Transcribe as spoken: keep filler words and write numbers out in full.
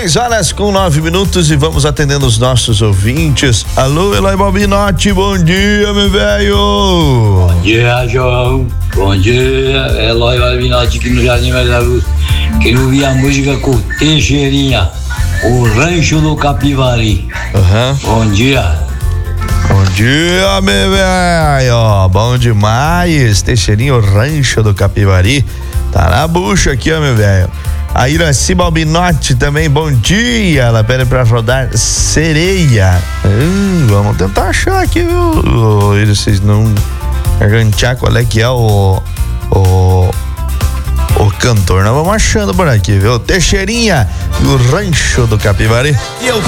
dez horas com nove minutos e vamos atendendo os nossos ouvintes. Alô, Eloy Balbinotti, bom dia, meu velho. Bom dia, João. Bom dia, Eloy Balbinotti aqui no Jardim Mais da Luz. Quem ouvir a música com Teixeirinha, o Rancho do Capivari. Uhum. Bom dia. Bom dia, meu velho. Bom demais. Teixeirinha, o Rancho do Capivari. Tá na bucha aqui, ó, meu velho. A Iraci Balbinotti também, bom dia. Ela pede pra rodar Sereia. Hum, vamos tentar achar aqui, viu? Vocês não gargantear qual é que é o, o, o cantor. Nós vamos achando por aqui, viu? Teixeirinha e o Rancho do Capivari. E eu